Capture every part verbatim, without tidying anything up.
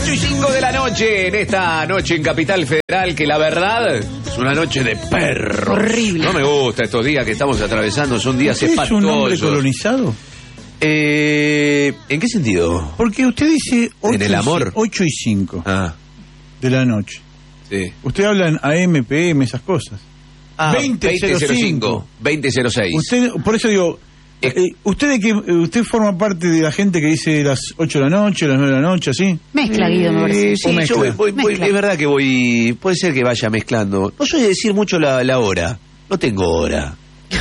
ocho y cinco de la noche, en esta noche en Capital Federal, que la verdad es una noche de perros. Horrible. No me gusta estos días que estamos atravesando, son días ¿Usted es un hombre espantosos. colonizado? Eh, ¿En qué sentido? Porque usted dice ¿En el amor? ocho y cinco Ah, de la noche. sí. Usted habla en A M, P M, esas cosas. Ah, veinte cero cinco. veinte cero seis. Usted, por eso digo, Eh. eh, usted de que usted forma parte de la gente que dice las ocho de la noche, las nueve de la noche, ¿así? Mezcla, Guido, me parece. Eh, sí, O yo mezcla. voy- voy- voy- Mezcla. es verdad que voy, puede ser que vaya mezclando. No soy de decir mucho la, la hora, no tengo hora.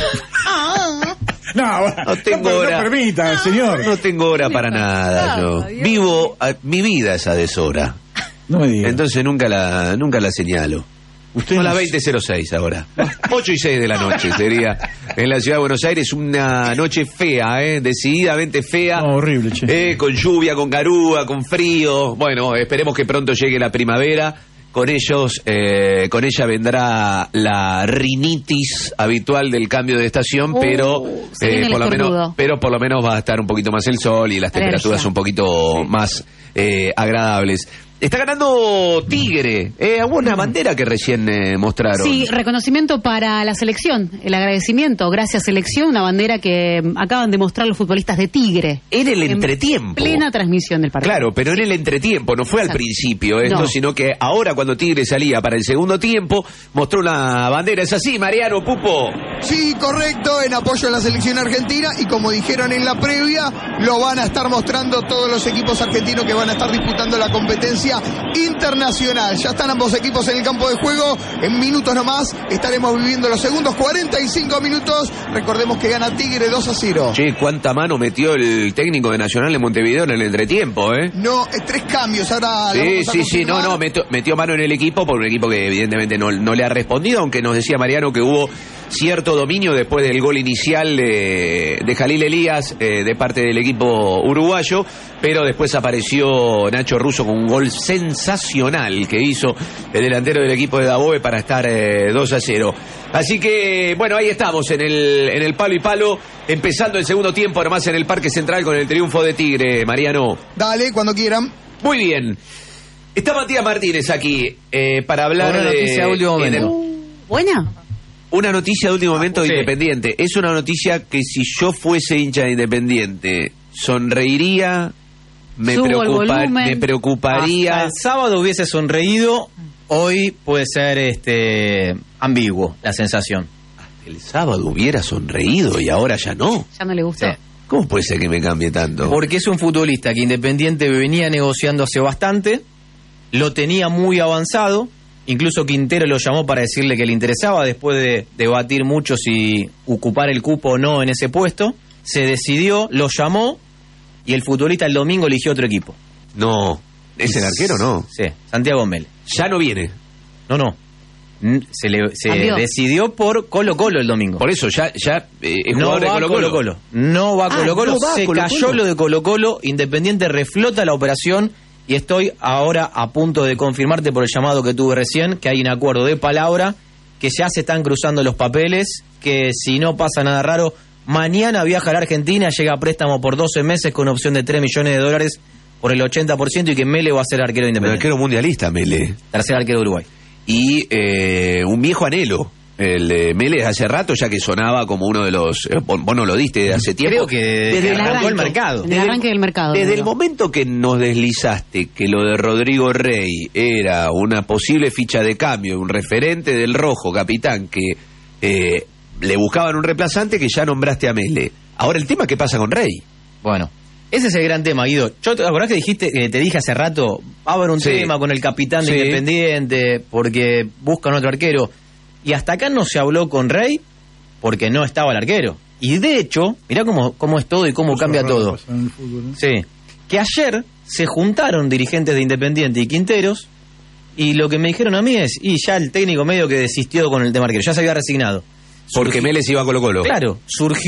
No, No tengo no, hora. no permita, señor. No tengo hora para nada yo. Dios. Vivo a- mi vida es a deshora. No me diga. Entonces nunca la nunca la señalo. Usted Son no- las veinte cero seis ahora. ocho y seis de la noche sería en la ciudad de Buenos Aires. Una noche fea, ¿eh? Decididamente fea. No, horrible, che. Eh, con lluvia, con garúa, con frío. Bueno, esperemos que pronto llegue la primavera. Con ellos, eh, con ella vendrá la rinitis habitual del cambio de estación, Uh, pero se viene el por lo menos, estornudo. pero por lo menos va a estar un poquito más el sol y las Alergia. temperaturas un poquito más eh, agradables. Está ganando Tigre, eh, una bandera que recién eh, mostraron. Sí, reconocimiento para la selección, el agradecimiento, gracias selección, una bandera que mm, acaban de mostrar los futbolistas de Tigre. En el En entretiempo. Plena transmisión del partido. Claro, pero en el entretiempo, no fue al Exacto. principio esto, No. sino que ahora cuando Tigre salía para el segundo tiempo, mostró una bandera. ¿Es así, Mariano Pupo? Sí, correcto, en apoyo a la selección argentina y como dijeron en la previa, lo van a estar mostrando todos los equipos argentinos que van a estar disputando la competencia internacional. Ya están ambos equipos en el campo de juego, en minutos nomás estaremos viviendo los segundos cuarenta y cinco minutos. Recordemos que gana Tigre dos a cero. Che, cuánta mano metió el técnico de Nacional en Montevideo en el entretiempo, ¿eh? No, eh, tres cambios, ahora lo Sí, vamos a sí, sí, no, confirmar. no, metió, metió mano en el equipo por un equipo que evidentemente no, no le ha respondido, aunque nos decía Mariano que hubo cierto dominio después del gol inicial de, de Jalil Elías eh, de parte del equipo uruguayo, pero después apareció Nacho Russo con un gol sensacional que hizo el delantero del equipo de Daboe para estar eh, dos a cero. Así que, bueno, ahí estamos en el, en el palo y palo, empezando el segundo tiempo nomás en el Parque Central con el triunfo de Tigre, Mariano. Dale, cuando quieran. Muy bien. Está Matías Martínez aquí eh, para hablar Una de noticia de último momento. Uh, Buena. una noticia de último momento de sí. Independiente. Es una noticia que si yo fuese hincha de Independiente sonreiría, me, Subo el preocupa- volumen. me preocuparía. Hasta el sábado hubiese sonreído, hoy puede ser este ambiguo la sensación. El sábado hubiera sonreído y ahora ya no. Ya no le gustó. Sí. ¿Cómo puede ser que me cambie tanto? Porque es un futbolista que Independiente venía negociando hace bastante, lo tenía muy avanzado, incluso Quintero lo llamó para decirle que le interesaba después de debatir mucho si ocupar el cupo o no en ese puesto, se decidió, lo llamó y el futbolista el domingo eligió otro equipo. No. ¿Es el arquero no? Sí, Santiago Mele. Ya no viene. No, no. N- Se, le, se Cambió. decidió por Colo Colo el domingo. Por eso, ya, ya eh, es No jugador de va Colo Colo Colo. Colo. No va Ah, Colo Colo. no va Se Colo cayó Colo. lo de Colo Colo. Independiente reflota la operación y estoy ahora a punto de confirmarte por el llamado que tuve recién que hay un acuerdo de palabra, que ya se están cruzando los papeles, que si no pasa nada raro, mañana viaja a la Argentina, llega a préstamo por doce meses con opción de tres millones de dólares por el ochenta por ciento y que Mele va a ser arquero de Un Independiente. arquero mundialista, Mele. Tercer arquero de Uruguay. Y eh, un viejo anhelo. El de Mele hace rato ya que sonaba como uno de los... eh, vos vos no lo diste de hace tiempo. Creo que desde Desde que el arrancó el arranque. mercado. En el arranque del mercado. Desde digo. el momento que nos deslizaste que lo de Rodrigo Rey era una posible ficha de cambio, un referente del rojo, capitán, que eh, le buscaban un reemplazante, que ya nombraste a Mele. Ahora el tema, ¿qué pasa con Rey? Bueno, ese es el gran tema, Guido. Yo, ¿te acordás que dijiste, que te dije hace rato, va a haber un Sí. tema con el capitán de Sí. Independiente porque buscan otro arquero? Y hasta acá no se habló con Rey porque no estaba el arquero. Y de hecho, mirá cómo, cómo es todo y cómo Cosas cambia raras todo. pasan en el fútbol, ¿eh? Sí. Que ayer se juntaron dirigentes de Independiente y Quinteros y lo que me dijeron a mí es, y ya el técnico medio que desistió con el tema arquero, ya se había resignado. Porque Surgi- Mele se iba a Colo Colo. Claro,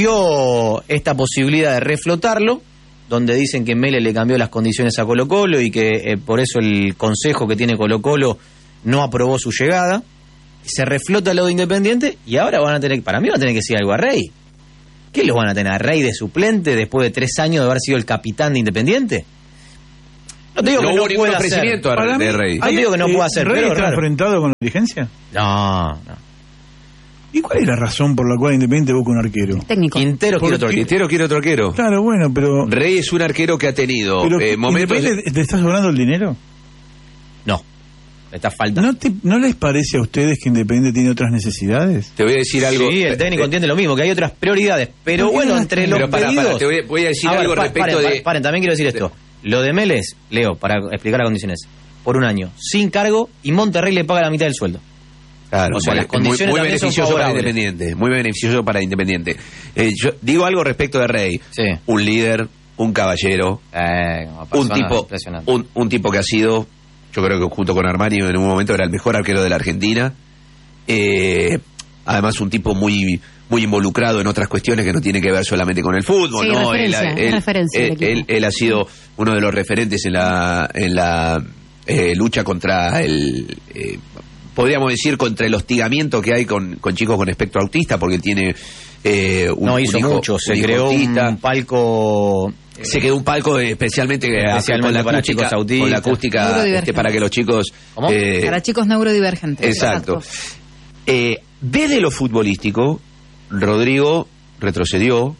surgió esta posibilidad de reflotarlo, donde dicen que Mele le cambió las condiciones a Colo Colo y que eh, por eso el consejo que tiene Colo Colo no aprobó su llegada. Se reflota lo de Independiente y ahora van a tener, para mí van a tener que decir algo a Rey. ¿Qué los van a tener a Rey de suplente después de tres años de haber sido el capitán de Independiente? No te digo no que hubo no ningún pueda ofrecimiento hacer. a- Para de mí, Rey. No te digo que no eh, pueda hacer, ¿Rey pero está raro. enfrentado con la dirigencia? No, no. ¿Y cuál es la razón por la cual Independiente busca un arquero? Técnico. Quintero quiere otro Porque- arquero. Quintero quiere otro arquero. Claro, bueno, pero... Rey es un arquero que ha tenido pero eh, momentos... ¿Independiente te está sobrando el dinero? No. Le está falta. ¿No, te, ¿No les parece a ustedes que Independiente tiene otras necesidades? Te voy a decir algo. Sí, el técnico eh, entiende lo mismo, que hay otras prioridades. Pero ¿Por qué bueno, no? entre los Pero para, pedidos... para, te voy, a- voy a decir A ver, algo pa- respecto paren, de... pa- paren, también quiero decir esto. Lo de Mélez, Leo, para explicar las condiciones, por un año, sin cargo, y Monterrey le paga la mitad del sueldo. Claro, O sea, muy- las condiciones muy, muy también son beneficioso para favorables. Independiente, muy beneficioso para Independiente. Eh, yo digo algo respecto de Rey. Sí. Un líder, un caballero, Eh, como un persona, tipo, impresionante. un, un tipo que ha sido, yo creo que junto con Armani en un momento era el mejor arquero de la Argentina. Eh, además un tipo muy muy involucrado en otras cuestiones que no tienen que ver solamente con el fútbol, Sí, ¿no? referencia, él, es referencia del él, equipo. él- él ha sido uno de los referentes en la en la eh, lucha contra el eh, podríamos decir contra el hostigamiento que hay con, con chicos con espectro autista, porque tiene eh, un, No un hizo hijo- mucho, se un hijo creó autista. un palco... Se quedó un palco especialmente, Especialmente con la para acústica, chicos autistas. con la acústica Neurodivergentes. este, para que los chicos ¿Cómo? eh, Para chicos neurodivergentes. exacto. Eh, desde lo futbolístico, Rodrigo retrocedió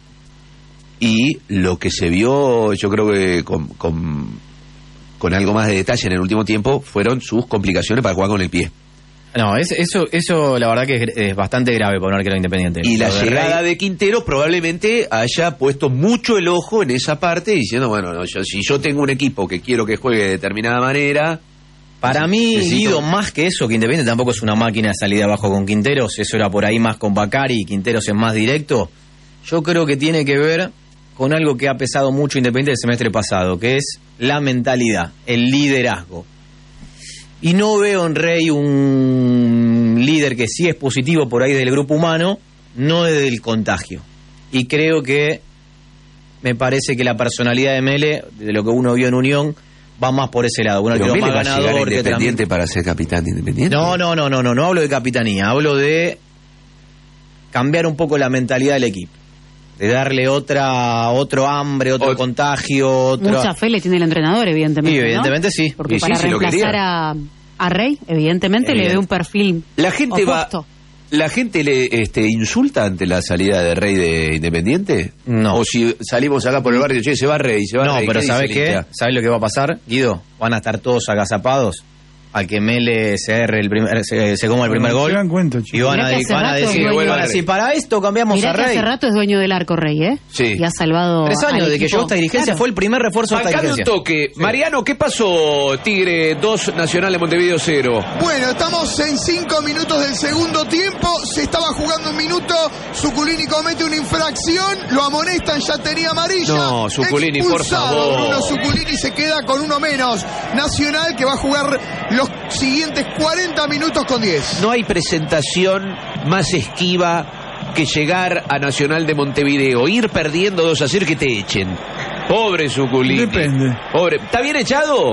y lo que se vio, yo creo que con, con, con algo más de detalle en el último tiempo, fueron sus complicaciones para jugar con el pie. No, es- eso, eso la verdad que es, es bastante grave para un arquero independiente. Y la Lo de llegada Rey- de Quintero probablemente haya puesto mucho el ojo en esa parte, diciendo, bueno, no, yo, si yo tengo un equipo que quiero que juegue de determinada manera... Para mí, Necesito- Guido, más que eso, que Independiente tampoco es una máquina de salida abajo con Quinteros, eso era por ahí más con Bacari y Quinteros es más directo. Yo creo que tiene que ver con algo que ha pesado mucho Independiente el semestre pasado, que es la mentalidad, el liderazgo. Y no veo en Rey un líder que sí es positivo por ahí del grupo humano, no es del contagio. Y creo que me parece que la personalidad de Mele, de lo que uno vio en Unión, va más por ese lado. Un Pero arquero Mele más va a llegar a ganador que Independiente para ser capitán de Independiente. no, no, no, no, no, no hablo de capitanía, hablo de cambiar un poco la mentalidad del equipo, de darle otra, otro hambre, otro Ot- contagio, otro... Mucha fe le tiene el entrenador, evidentemente. Sí, ¿no? evidentemente sí. Porque Y sí, para sí lo reemplazar quería. a, a Rey, evidentemente le Evidente. ve un perfil La gente opuesto. va... ¿La gente le este, insulta ante la salida de Rey de Independiente? No. O si salimos acá por el barrio, che, se va Rey, se va No, Rey. pero ¿qué ¿sabes dice el qué? hincha? ¿Sabes lo que va a pasar, Guido? Van a estar todos agazapados al que Mele se erre el primer, se, se coma el primer Bueno, gol. se dan cuenta, Y chicos. van a, Mirá que hace van a rato decir, es dueño van a de- decir, para esto cambiamos Mirá a que Rey. hace rato es dueño del arco Rey, ¿eh? Sí. Y ha salvado. Tres al años de que equipo. llegó esta dirigencia, Claro. fue el primer refuerzo de esta Bancame un dirigencia. toque. Mariano, ¿qué pasó? Tigre dos, Nacional de Montevideo cero. Bueno, estamos en cinco minutos del segundo tiempo. Se estaba jugando un minuto. Suculini comete una infracción. Lo amonestan, ya tenía amarilla. No, Suculini, por Expulsado. favor. Bruno Suculini se queda con uno menos. Nacional que va a jugar los siguientes cuarenta minutos con diez. No hay presentación más esquiva que llegar a Nacional de Montevideo, ir perdiendo dos a cero, que te echen. Pobre Suculini. Depende. Pobre. ¿Está bien echado?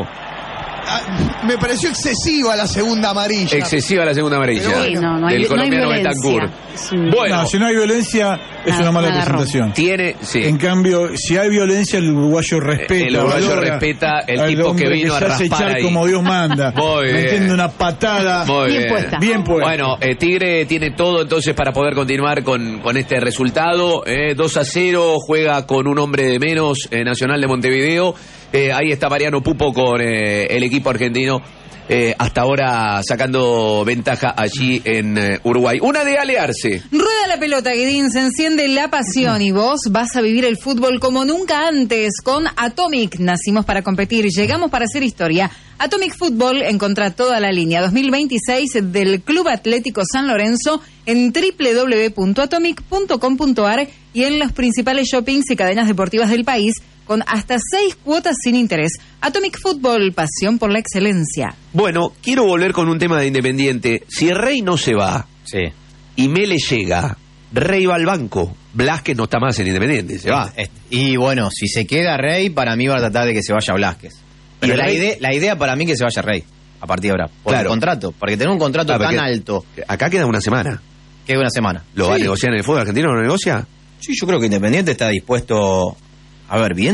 Ah, me pareció excesiva la segunda amarilla. Excesiva la segunda amarilla. Pero Sí, no, no hay, del no hay colombiano violencia. Betancourt. Es un- Bueno, No, si no hay violencia, es Nada, una mala un agarrón. presentación. tiene, sí. En cambio, si hay violencia, el uruguayo respeta. El uruguayo valora respeta el al tipo que hombre vino a se hace raspar echar ahí. como Dios manda. Muy bien. Metiendo una patada. Muy Bien puesta. Bien puesta. Bueno, eh, Tigre tiene todo entonces para poder continuar con, con este resultado. Eh, dos a cero, juega con un hombre de menos, eh, Nacional de Montevideo. Eh, ahí está Mariano Pupo con eh, el equipo argentino. Eh, hasta ahora sacando ventaja allí en eh, Uruguay. Una de Ale Arce. Rueda la pelota, Guedín, se enciende la pasión y vos vas a vivir el fútbol como nunca antes con Atomic. Nacimos para competir, llegamos para hacer historia. Atomic Fútbol, encontrá toda la línea dos mil veintiséis del Club Atlético San Lorenzo en doble u doble u doble u punto atomic punto com punto a r y en los principales shoppings y cadenas deportivas del país con hasta seis cuotas sin interés. Atomic Fútbol, pasión por la excelencia. Bueno, quiero volver con un tema de Independiente. Si Rey no se va Sí. y Mele llega, Rey va al banco. Blasquez no está más en Independiente, se va. Est- Y bueno, si se queda Rey, para mí va a tratar de que se vaya Blasquez. Pero ¿Y la, Rey? idea, la idea para mí es que se vaya Rey, a partir de ahora. Por Claro. el contrato. Porque tener un contrato Ah, tan porque- alto, Acá queda una semana. que es una semana. ¿Lo va a Sí. negociar en el fútbol argentino? ¿Lo negocia? Sí, yo creo que Independiente está dispuesto, a ver, viendo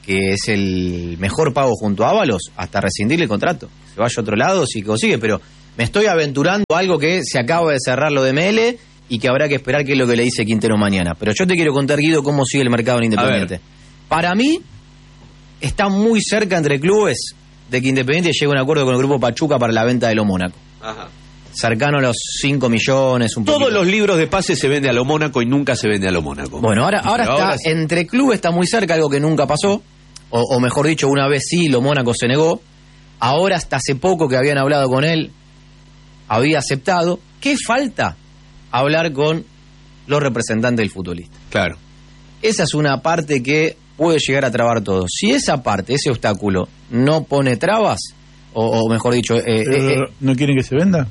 que es el mejor pago junto a Ábalos, hasta rescindirle el contrato. Se vaya a otro lado si consigue, pero me estoy aventurando a algo que se acaba de cerrar lo de M L y que habrá que esperar qué es lo que le dice Quintero mañana. Pero yo te quiero contar, Guido, cómo sigue el mercado en Independiente. Para mí, está muy cerca entre clubes de que Independiente llegue a un acuerdo con el Grupo Pachuca para la venta de lo Mónaco. Ajá. Cercano a los cinco millones, un Todos poquito. los libros de pase se vende a lo Mónaco y nunca se vende a lo Mónaco. Bueno, ahora, ahora Pero está, ahora sí. entre clubes está muy cerca, algo que nunca pasó, o, o mejor dicho, una vez sí, lo Mónaco se negó. Ahora, hasta hace poco que habían hablado con él, había aceptado. ¿Qué falta? Hablar con los representantes del futbolista. Claro. Esa es una parte que puede llegar a trabar todo. Si esa parte, ese obstáculo, no pone trabas, o, o mejor dicho, eh, Pero, eh, eh, ¿no quieren que se venda?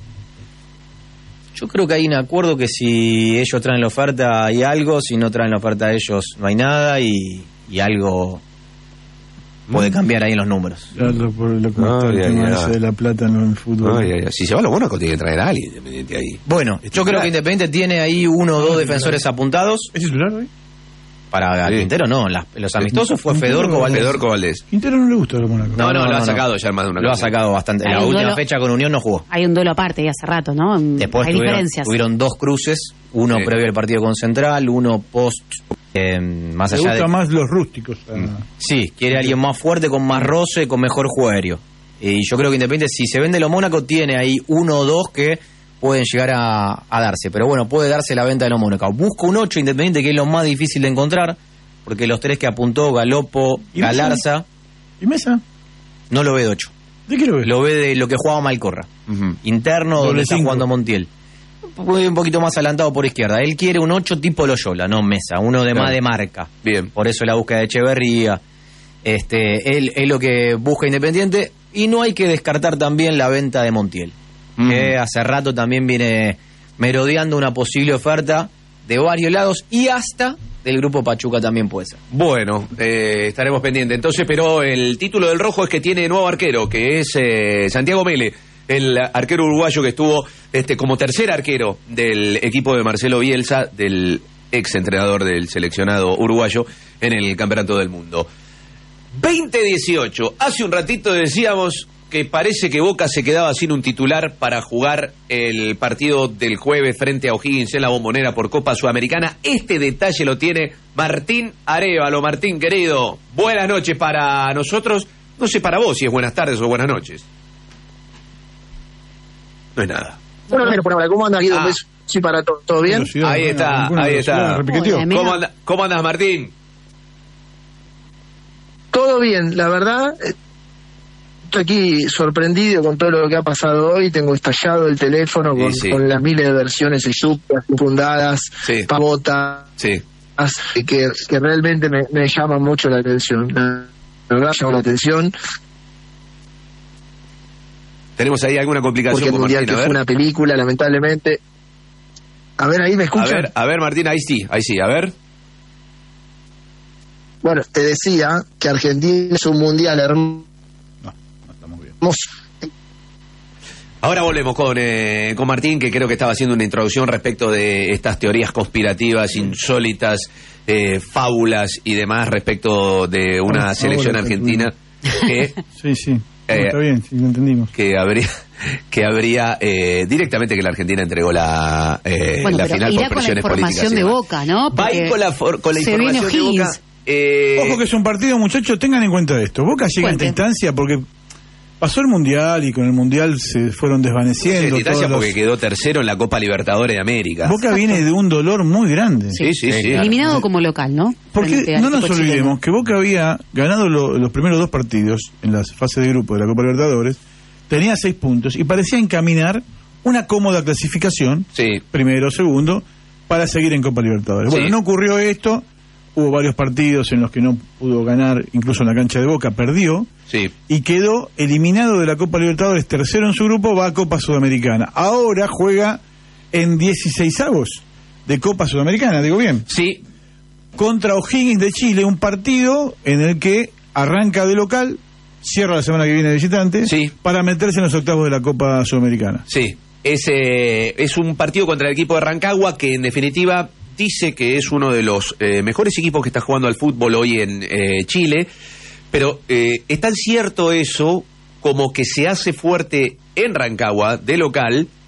yo creo que hay un acuerdo que si ellos traen la oferta hay algo, si no traen la oferta ellos no hay nada, y, y algo puede cambiar ahí en los números. Ya lo, por lo que Ay, está el ay, tema ay. ese de la plata en el fútbol. Ay, ay, ay. Si se va a lo Mónaco tiene que traer a alguien Independiente ahí. Bueno, yo creo que Independiente tiene ahí uno o dos defensores apuntados. ¿Es titular hoy? Para Sí. Quintero no, en las- en los amistosos fue Quintero, Fedorco Valdés. Fedorco Valdés. Quintero no le gusta a los Mónaco. No, no, no, lo ha no. sacado ya más de una Lo ha ocasión. sacado bastante. En Hay la un última duelo- fecha con Unión no jugó. Hay un duelo aparte ya hace rato, ¿no? Después Hay tuvieron, diferencias. tuvieron dos cruces, uno Sí. previo al partido con Central, uno post, eh, más Le allá gusta de... más los rústicos. a- Sí, quiere alguien más fuerte, con más roce, con mejor juego aéreo. Y yo creo que Independiente, si se vende lo Mónaco, tiene ahí uno o dos que pueden llegar a, a darse. Pero bueno, puede darse la venta de lo Mónaco. Busca un ocho Independiente, que es lo más difícil de encontrar, porque los tres que apuntó, Galopo, ¿Y Mesa? Galarza, ¿Y Mesa? no lo ve de ocho. ¿De qué lo ves? Lo ve de lo que jugaba Malcorra. Ujú. Interno, Doble donde está cinco. jugando Montiel. Un poquito más adelantado por izquierda. Él quiere un ocho tipo Loyola, no Mesa, uno de Claro. más de marca. Bien. Por eso la búsqueda de Echeverría. Este, él es lo que busca Independiente. Y no hay que descartar también la venta de Montiel, Mm. que hace rato también viene merodeando una posible oferta de varios lados, y hasta del Grupo Pachuca también puede ser. Bueno, eh, estaremos pendientes. Entonces, pero el título del rojo es que tiene nuevo arquero, que es eh, Santiago Mele, el arquero uruguayo que estuvo este, como tercer arquero del equipo de Marcelo Bielsa, del ex entrenador del seleccionado uruguayo en el Campeonato del Mundo. veinte dieciocho, hace un ratito decíamos que parece que Boca se quedaba sin un titular para jugar el partido del jueves frente a O'Higgins en la Bombonera por Copa Sudamericana. Este detalle lo tiene Martín Arévalo. Martín, querido, buenas noches para nosotros. No sé para vos si es buenas tardes o buenas noches. No es nada. Bueno, bueno, por ahora, ¿cómo andas, Guido? Ah. Pues, sí, para to- todo bien. Velocidad, Ahí ¿no? está, Ninguna ahí velocidad, está. repiqueteó. Hola, mira. ¿Cómo, anda- cómo andas, Martín? Todo bien, la verdad. eh, Estoy aquí sorprendido con todo lo que ha pasado hoy. Tengo estallado el teléfono con, Sí, sí. con las miles de versiones estúpidas, infundadas, Sí. pavotas, Sí. que, que realmente me, me llaman mucho la atención. La verdad, llama la atención. ¿Tenemos ahí alguna complicación Porque el con Mundial Martín? que A fue ver. una película, lamentablemente. A ver, ahí me A escuchan. ver, a ver, Martín, ahí sí, ahí sí, a ver. Bueno, te decía que Argentina es un mundial hermoso. No, no estamos bien. Ahora volvemos con, eh, con Martín, que creo que estaba haciendo una introducción respecto de estas teorías conspirativas, insólitas, eh, fábulas y demás respecto de una Ahora, selección ahora, argentina que, Sí, sí. No, Eh, está bien, sí, lo entendimos. que habría que habría eh, directamente que la Argentina entregó la, eh, Bueno, la pero final irá por con la presiones políticas. información y de demás. Boca, ¿no? Va a ir Porque con la, for- con la se viene información de Boca. O'Higgins. eh, Ojo que es un partido, muchachos, tengan en cuenta esto. Boca llega a esta Cuente. instancia porque pasó el Mundial y con el Mundial se fueron sí, desvaneciendo. distancia todos los- porque quedó tercero en la Copa Libertadores de América. Boca viene de un dolor muy grande. Sí, sí, sí. Eliminado como local, ¿no? Porque Frente al no nos equipo chileno. olvidemos que Boca había ganado lo- los primeros dos partidos en la fase de grupo de la Copa Libertadores, tenía seis puntos y parecía encaminar una cómoda clasificación, Sí. primero, segundo, para seguir en Copa Libertadores. Bueno, Sí. no ocurrió esto, hubo varios partidos en los que no pudo ganar, incluso en la cancha de Boca, perdió, Sí. y quedó eliminado de la Copa Libertadores, tercero en su grupo, va a Copa Sudamericana. Ahora juega en dieciseisavos de Copa Sudamericana, digo bien, Sí. contra O'Higgins de Chile, un partido en el que arranca de local, cierra la semana que viene de visitante, Sí. para meterse en los octavos de la Copa Sudamericana. Sí, es, eh, es un partido contra el equipo de Rancagua que en definitiva dice que es uno de los eh, mejores equipos que está jugando al fútbol hoy en eh, Chile. Pero eh, es tan cierto eso como que se hace fuerte en Rancagua, de local,